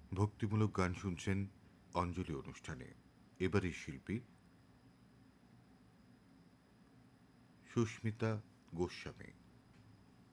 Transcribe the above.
ভক্তিমূলক গান শুনছেন অঞ্জলি অনুষ্ঠানে। এবারের শিল্পী সুস্মিতা গোস্বামী।